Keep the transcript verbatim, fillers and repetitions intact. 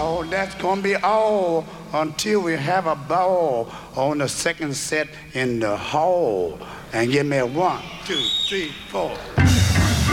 y'all. That's gonna be all until we have a ball on the second set in the hall. And give me a one, two, three, four.